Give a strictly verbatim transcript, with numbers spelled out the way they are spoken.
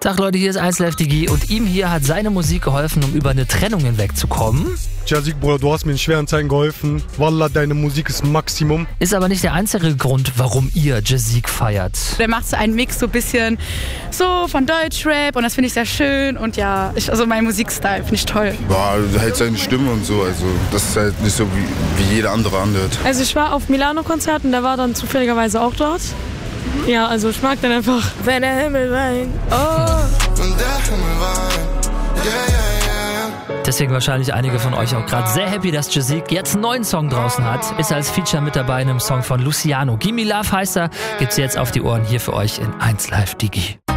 Tag Leute, hier ist eins Live Digi und ihm hier hat seine Musik geholfen, um über eine Trennung hinwegzukommen. Jazik, Bruder, du hast mir in schweren Zeiten geholfen. Wallah, deine Musik ist Maximum. Ist aber nicht der einzige Grund, warum ihr Jazik feiert. Der macht so einen Mix, so ein bisschen so von Deutschrap und das finde ich sehr schön und ja, ich, also mein Musikstil finde ich toll. Boah, halt seine Stimme und so, also das ist halt nicht so wie, wie jeder andere anhört. Also ich war auf Milano-Konzert und der war dann zufälligerweise auch dort. Ja, also ich mag den einfach. Wenn der Himmel weint, oh. Wenn der Himmel weint, yeah, yeah, yeah. Deswegen wahrscheinlich einige von euch auch gerade sehr happy, dass Jazik jetzt einen neuen Song draußen hat. Ist als Feature mit dabei in einem Song von Luciano. Gimme Love heißt er. Gibt's jetzt auf die Ohren hier für euch in eins Live Digi.